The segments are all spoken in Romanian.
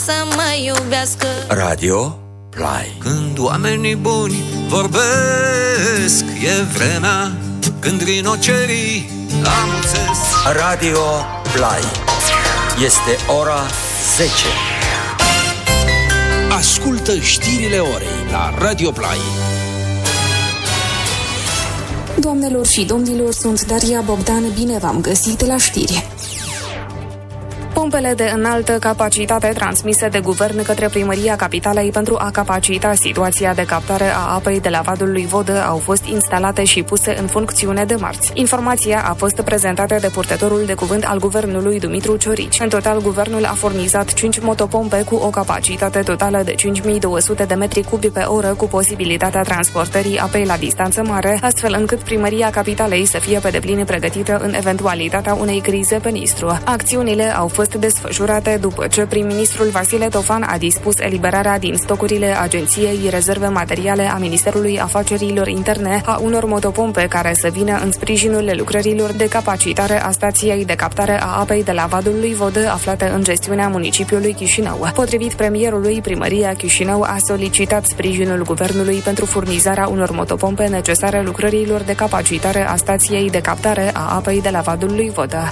să mă iubească. Radio Play. Când oamenii buni vorbesc, e vremea când rinocerii amuțesc. Radio Play. Este ora 10. Ascultă știrile orei la Radio Play. Doamnelor și domnilor, sunt Daria Bogdan, bine v-am găsit la știri. Pompele de înaltă capacitate transmise de guvern către Primăria Capitalei pentru a capacita situația de captare a apei de la vadul lui Vodă au fost instalate și puse în funcțiune de marți. Informația a fost prezentată de purtătorul de cuvânt al guvernului Dumitru Ciorici. În total, guvernul a furnizat 5 motopompe cu o capacitate totală de 5200 de metri cubi pe oră, cu posibilitatea transportării apei la distanță mare, astfel încât Primăria Capitalei să fie pe deplin pregătită în eventualitatea unei crize pe Nistru. Acțiunile au fost desfășurate după ce prim-ministrul Vasile Tofan a dispus eliberarea din stocurile Agenției Rezerve Materiale a Ministerului Afacerilor Interne a unor motopompe care să vină în sprijinul lucrărilor de capacitare a stației de captare a apei de la vadul lui Vodă, aflate în gestiunea municipiului Chișinău. Potrivit premierului, Primăria Chișinău a solicitat sprijinul guvernului pentru furnizarea unor motopompe necesare lucrărilor de capacitare a stației de captare a apei de la vadul lui Vodă.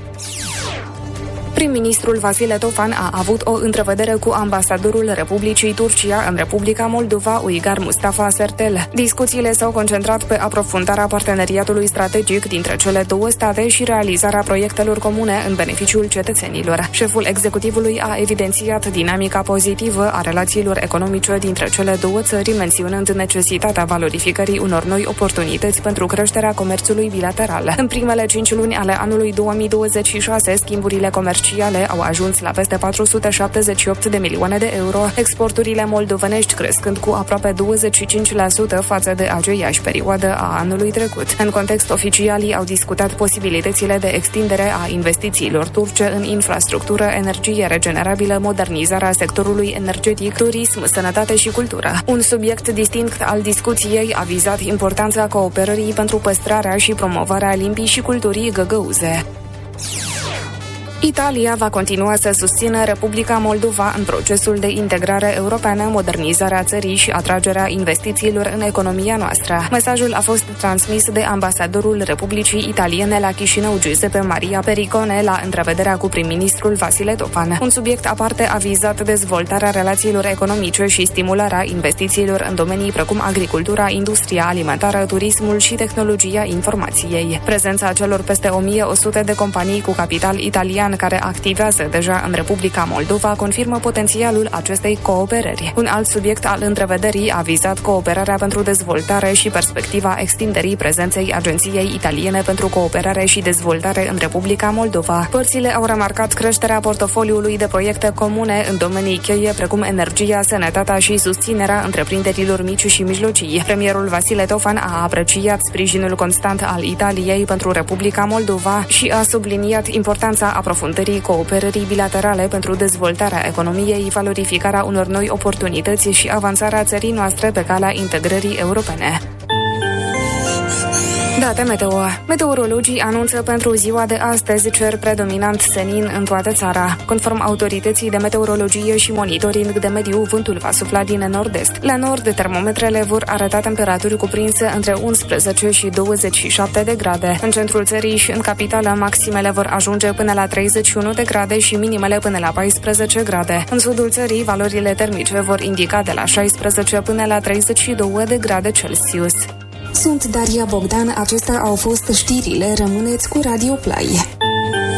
Prim-ministrul Vasile Tofan a avut o întrevedere cu ambasadorul Republicii Turcia în Republica Moldova, Uygar Mustafa Sertel. Discuțiile s-au concentrat pe aprofundarea parteneriatului strategic dintre cele două state și realizarea proiectelor comune în beneficiul cetățenilor. Șeful executivului a evidențiat dinamica pozitivă a relațiilor economice dintre cele două țări, menționând necesitatea valorificării unor noi oportunități pentru creșterea comerțului bilateral. În primele 5 luni ale anului 2026, schimburile comerciale au ajuns la peste 478 de milioane de euro, exporturile moldovenești crescând cu aproape 25% față de aceeași perioadă a anului trecut. În context, oficialii au discutat posibilitățile de extindere a investițiilor turce în infrastructură, energie regenerabilă, modernizarea sectorului energetic, turism, sănătate și cultură. Un subiect distinct al discuției a vizat importanța cooperării pentru păstrarea și promovarea limbii și culturii găgăuze. Italia va continua să susțină Republica Moldova în procesul de integrare europeană, modernizarea țării și atragerea investițiilor în economia noastră. Mesajul a fost transmis de ambasadorul Republicii Italiene la Chișinău, Giuseppe Maria Pericone, la întrevederea cu prim-ministrul Vasile Tofan. Un subiect aparte a vizat dezvoltarea relațiilor economice și stimularea investițiilor în domenii precum agricultura, industria alimentară, turismul și tehnologia informației. Prezența celor peste 1100 de companii cu capital italian care activează deja în Republica Moldova confirmă potențialul acestei cooperări. Un alt subiect al întrevederii a vizat cooperarea pentru dezvoltare și perspectiva extinderii prezenței Agenției Italiene pentru Cooperare și Dezvoltare în Republica Moldova. Părțile au remarcat creșterea portofoliului de proiecte comune în domenii cheie precum energia, sănătatea și susținerea întreprinderilor mici și mijlocii. Premierul Vasile Tofan a apreciat sprijinul constant al Italiei pentru Republica Moldova și a subliniat importanța aprofundării cooperării bilaterale pentru dezvoltarea economiei, valorificarea unor noi oportunități și avansarea țării noastre pe calea integrării europene. Date meteo. Meteorologii anunță pentru ziua de astăzi cer predominant senin în toată țara. Conform autorității de meteorologie și monitoring de mediu, vântul va sufla din nord-est. La nord, termometrele vor arăta temperaturi cuprinse între 11 și 27 de grade. În centrul țării și în capitală, maximele vor ajunge până la 31 de grade și minimele până la 14 grade. În sudul țării, valorile termice vor indica de la 16 până la 32 de grade Celsius. Sunt Daria Bogdan, acestea au fost știrile, rămâneți cu Radio Play.